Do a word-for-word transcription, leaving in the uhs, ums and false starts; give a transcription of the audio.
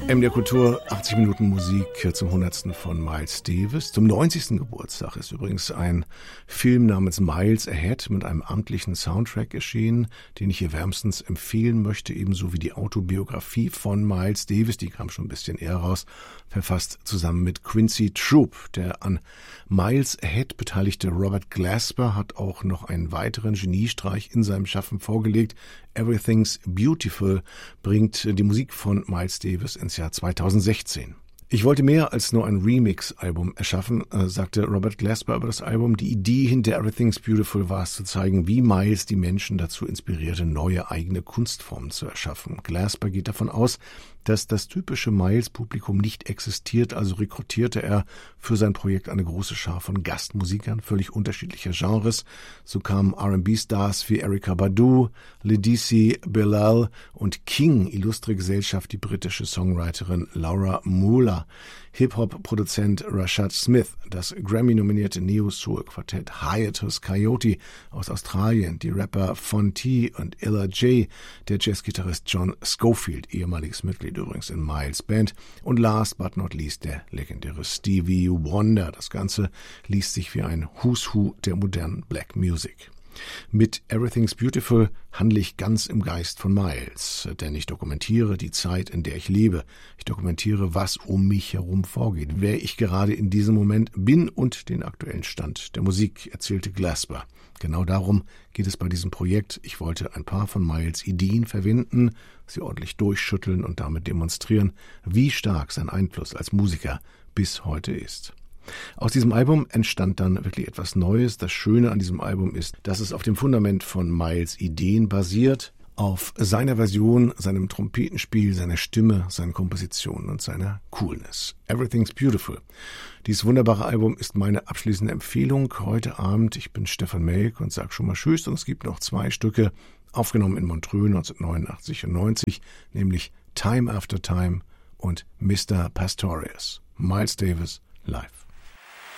M D R Kultur, achtzig Minuten Musik zum hundertsten von Miles Davis. Zum neunzigsten Geburtstag ist übrigens ein Film namens Miles Ahead mit einem amtlichen Soundtrack erschienen, den ich hier wärmstens empfehlen möchte, ebenso wie die Autobiografie von Miles Davis, die kam schon ein bisschen eher raus, verfasst zusammen mit Quincy Troupe. Der an Miles Ahead beteiligte Robert Glasper hat auch noch einen weiteren Geniestreich in seinem Schaffen vorgelegt. Everything's Beautiful bringt die Musik von Miles Davis ins Jahr zweitausendsechzehn. Ich wollte mehr als nur ein Remix-Album erschaffen, äh, sagte Robert Glasper über das Album. Die Idee hinter Everything's Beautiful war es zu zeigen, wie Miles die Menschen dazu inspirierte, neue eigene Kunstformen zu erschaffen. Glasper geht davon aus, dass das typische Miles-Publikum nicht existiert, also rekrutierte er für sein Projekt eine große Schar von Gastmusikern völlig unterschiedlicher Genres. So kamen R and B-Stars wie Erykah Badu, Ledisi Bilal und King, illustre Gesellschaft, die britische Songwriterin Laura Moolah, Hip-Hop-Produzent Rashad Smith, das Grammy-nominierte Neo-Soul-Quartett Hiatus Coyote aus Australien, die Rapper Fonte und Illa J, der Jazzgitarrist John Scofield, ehemaliges Mitglied übrigens in Miles Band, und last but not least der legendäre Stevie Wonder. Das Ganze liest sich wie ein Who's Who der modernen Black Music. Mit Everything's Beautiful handle ich ganz im Geist von Miles, denn ich dokumentiere die Zeit, in der ich lebe. Ich dokumentiere, was um mich herum vorgeht, wer ich gerade in diesem Moment bin und den aktuellen Stand der Musik, erzählte Glasper. Genau darum geht es bei diesem Projekt. Ich wollte ein paar von Miles Ideen verwenden, sie ordentlich durchschütteln und damit demonstrieren, wie stark sein Einfluss als Musiker bis heute ist. Aus diesem Album entstand dann wirklich etwas Neues. Das Schöne an diesem Album ist, dass es auf dem Fundament von Miles Ideen basiert, auf seiner Version, seinem Trompetenspiel, seiner Stimme, seinen Kompositionen und seiner Coolness. Everything's Beautiful. Dieses wunderbare Album ist meine abschließende Empfehlung heute Abend. Ich bin Stefan Melk und sage schon mal Tschüss, und es gibt noch zwei Stücke, aufgenommen in Montreux neunzehnhundertneunundachtzig und neunzig, nämlich Time After Time und Mister Pastorius. Miles Davis live.